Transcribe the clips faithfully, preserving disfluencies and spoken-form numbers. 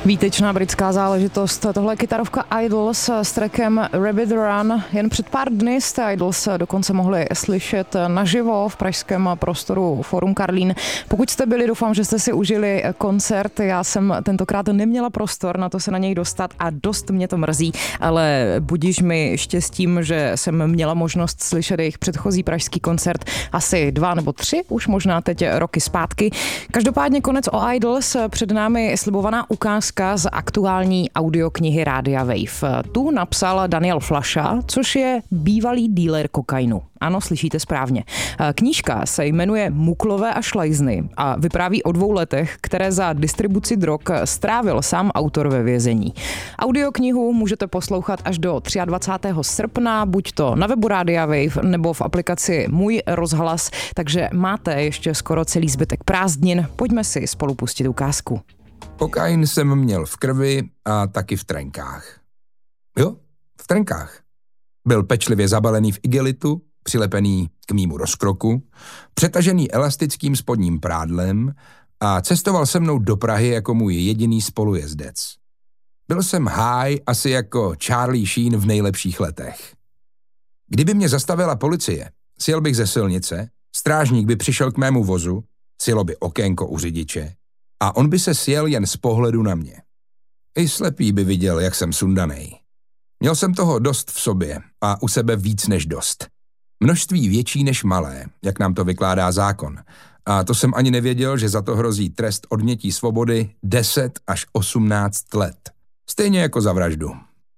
Výtečná britská záležitost. Tohle je kytarovka Idols s trackem Rabbit Run. Jen před pár dny jste Idols dokonce mohli slyšet naživo v pražském prostoru Forum Karlín. Pokud jste byli, doufám, že jste si užili koncert. Já jsem tentokrát neměla prostor na to se na něj dostat a dost mě to mrzí, ale budíš mi štěstím, že jsem měla možnost slyšet jejich předchozí pražský koncert asi dva nebo tři, už možná teď roky zpátky. Každopádně konec o Idols, před námi slibovaná ukázka z aktuální audioknihy Rádia Wave. Tu napsal Daniel Flaša, což je bývalý dealer kokainu. Ano, slyšíte správně. Knížka se jmenuje Muklové a šlajzny a vypráví o dvou letech, které za distribuci drog strávil sám autor ve vězení. Audioknihu můžete poslouchat až do dvacátého třetího srpna, buď to na webu Rádia Wave nebo v aplikaci Můj rozhlas, takže máte ještě skoro celý zbytek prázdnin. Pojďme si spolu pustit ukázku. Kokain jsem měl v krvi a taky v trenkách. Jo, v trenkách. Byl pečlivě zabalený v igelitu, přilepený k mýmu rozkroku, přetažený elastickým spodním prádlem a cestoval se mnou do Prahy jako můj jediný spolujezdec. Byl jsem high asi jako Charlie Sheen v nejlepších letech. Kdyby mě zastavila policie, sjel bych ze silnice, strážník by přišel k mému vozu, sjelo by okénko u řidiče a on by se sjel jen z pohledu na mě. I slepý by viděl, jak jsem sundanej. Měl jsem toho dost v sobě a u sebe víc než dost. Množství větší než malé, jak nám to vykládá zákon. A to jsem ani nevěděl, že za to hrozí trest odnětí svobody deset až osmnáct let. Stejně jako za vraždu.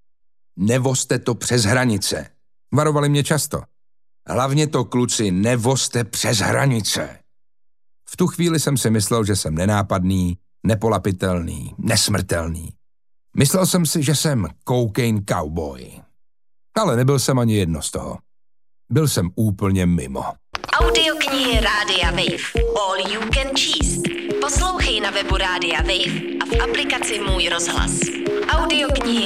Nevozte to přes hranice. Varovali mě často. Hlavně to, kluci, nevozte přes hranice. V tu chvíli jsem si myslel, že jsem nenápadný, nepolapitelný, nesmrtelný. Myslel jsem si, že jsem cocaine cowboy. Ale nebyl jsem ani jedno z toho. Byl jsem úplně mimo. Audioknihy Rádia Wave. All you can číst. Poslouchej na webu Rádia Wave a v aplikaci Můj rozhlas. Audioknihy